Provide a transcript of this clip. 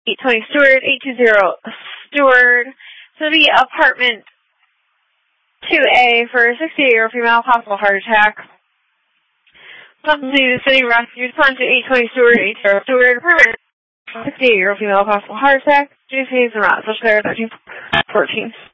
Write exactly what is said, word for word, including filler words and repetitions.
eight twenty Stewart, eight two zero Stewart. So the apartment two A for a sixty-eight-year-old female, possible heart attack. Possible to city rescue. Respond to eight twenty Stewart, eight zero Stewart. Apartment sixty-eight-year-old female, possible heart attack. J C is not. Social care thirteen fourteen.